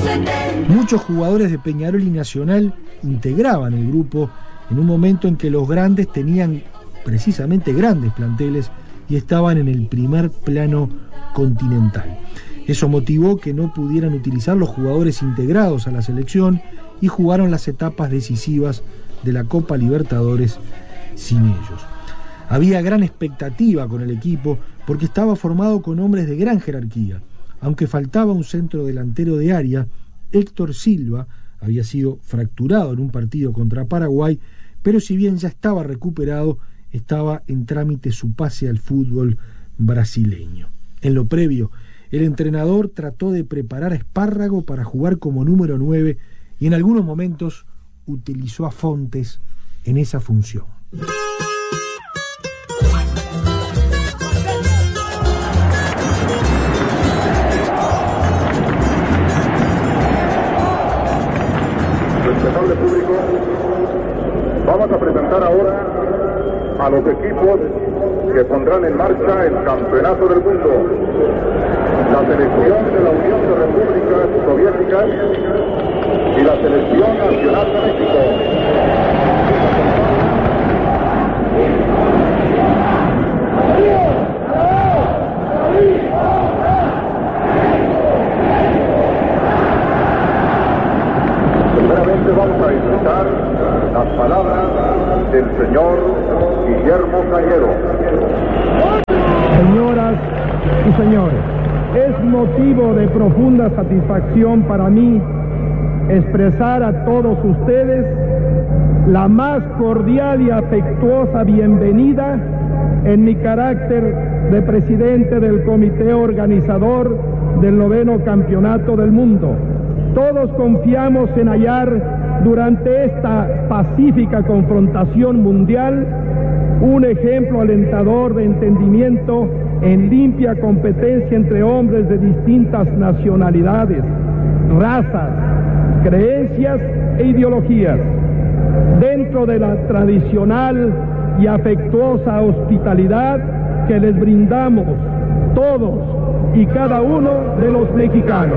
Muchos jugadores de Peñarol y Nacional integraban el grupo en un momento en que los grandes tenían precisamente grandes planteles y estaban en el primer plano continental. Eso motivó que no pudieran utilizar los jugadores integrados a la selección y jugaron las etapas decisivas de la Copa Libertadores sin ellos. Había gran expectativa con el equipo porque estaba formado con hombres de gran jerarquía. Aunque faltaba un centro delantero de área, Héctor Silva había sido fracturado en un partido contra Paraguay, pero si bien ya estaba recuperado, estaba en trámite su pase al fútbol brasileño. En lo previo, el entrenador trató de preparar a Espárrago para jugar como número 9 y en algunos momentos utilizó a Fontes en esa función. Respetable público, vamos a presentar ahora a los equipos que pondrán en marcha el Campeonato del Mundo. La selección de la Unión de Repúblicas Soviéticas y la selección nacional de México. Primeramente vamos a escuchar las palabras del señor Guillermo Cañero. Señoras y señores, es motivo de profunda satisfacción para mí expresar a todos ustedes la más cordial y afectuosa bienvenida en mi carácter de presidente del comité organizador del 9º Campeonato del Mundo. Todos confiamos en hallar durante esta pacífica confrontación mundial un ejemplo alentador de entendimiento en limpia competencia entre hombres de distintas nacionalidades, razas, creencias e ideologías, dentro de la tradicional y afectuosa hospitalidad que les brindamos todos y cada uno de los mexicanos.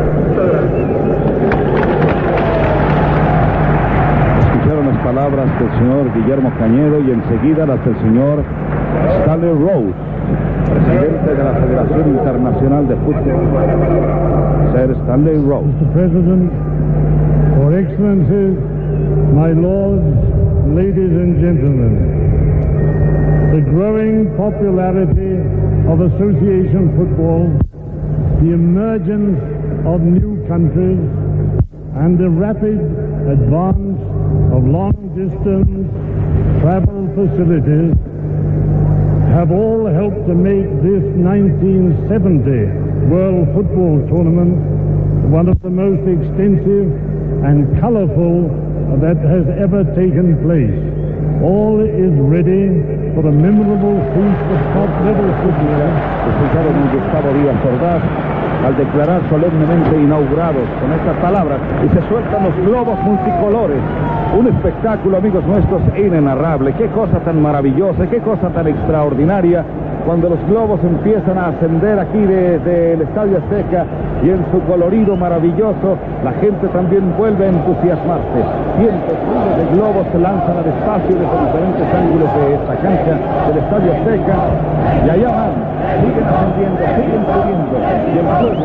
Escucharon las palabras del señor Guillermo Cañero y enseguida las del señor Stanley Rose, presidente de la Federación Internacional de Fútbol. Sir Stanley Rose. Mr. President, Your Excellencies, my lords, ladies and gentlemen, the growing popularity of association football, the emergence of new countries, and the rapid advance of long-distance travel facilities have all helped to make this 1970 World Football Tournament one of the most extensive and colorful that has ever taken place. All is ready for a memorable feast of top-level football. Escucharon a Gustavo Díaz Ordaz al declarar solemnemente inaugurados con estas palabras y se sueltan los globos multicolores. Un espectáculo, amigos nuestros, inenarrable. Qué cosa tan maravillosa, qué cosa tan extraordinaria cuando los globos empiezan a ascender aquí desde el Estadio Azteca y en su colorido maravilloso la gente también vuelve a entusiasmarse. Cientos, miles de globos se lanzan al espacio desde diferentes ángulos de esta cancha del Estadio Azteca y allá van, siguen ascendiendo, siguen subiendo y el fuego.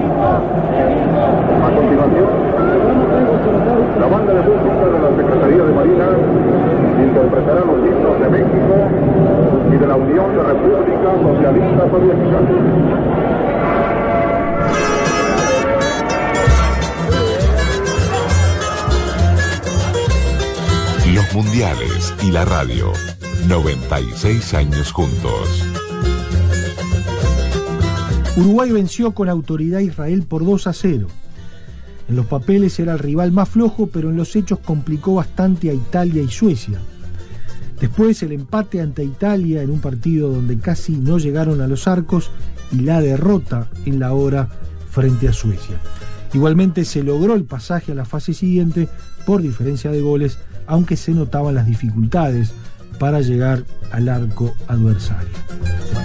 A continuación, la banda de música de la Secretaría de Marina interpretará los himnos de México y de la Unión de Repúblicas Socialistas Soviéticas. Los mundiales y la radio, 96 años juntos. Uruguay venció con autoridad a Israel por 2-0. En los papeles era el rival más flojo, pero en los hechos complicó bastante a Italia y Suecia. Después el empate ante Italia en un partido donde casi no llegaron a los arcos y la derrota en la hora frente a Suecia. Igualmente se logró el pasaje a la fase siguiente por diferencia de goles, aunque se notaban las dificultades para llegar al arco adversario.